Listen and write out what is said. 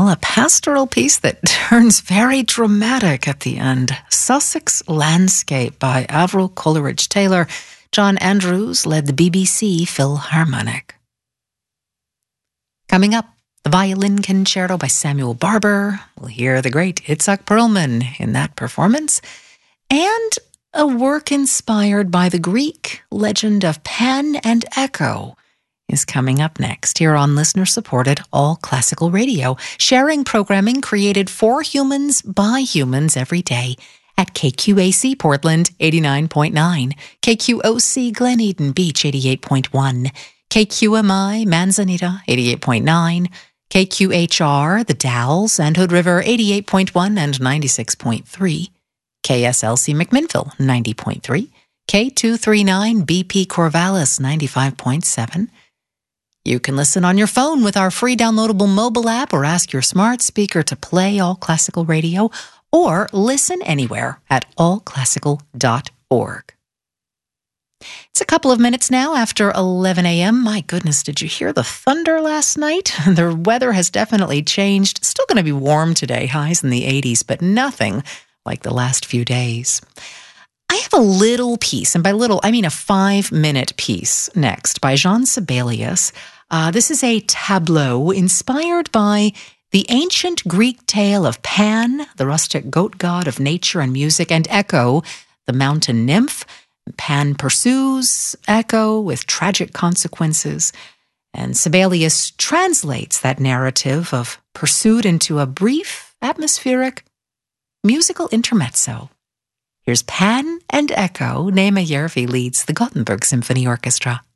Well, a pastoral piece that turns very dramatic at the end. Sussex Landscape by Avril Coleridge-Taylor. John Andrews led the BBC Philharmonic. Coming up, the Violin Concerto by Samuel Barber. We'll hear the great Itzhak Perlman in that performance. And a work inspired by the Greek legend of Pan and Echo is coming up next here on listener-supported All Classical Radio, sharing programming created for humans by humans every day at KQAC Portland 89.9, KQOC Glen Eden Beach 88.1, KQMI Manzanita 88.9, KQHR The Dalles and Hood River 88.1 and 96.3, KSLC McMinnville 90.3, K239 BP Corvallis 95.7. You can listen on your phone with our free downloadable mobile app or ask your smart speaker to play All Classical Radio or listen anywhere at allclassical.org. It's a couple of minutes now after 11 a.m. My goodness, did you hear the thunder last night? The weather has definitely changed. Still going to be warm today, highs in the 80s, but nothing like the last few days. I have a little piece, and by little, I mean a 5-minute piece next by Jean Sibelius. This is a tableau inspired by the ancient Greek tale of Pan, the rustic goat god of nature and music, and Echo, the mountain nymph. Pan pursues Echo with tragic consequences, and Sibelius translates that narrative of pursuit into a brief, atmospheric, musical intermezzo. Here's Pan and Echo. Nema Järvi leads the Gothenburg Symphony Orchestra.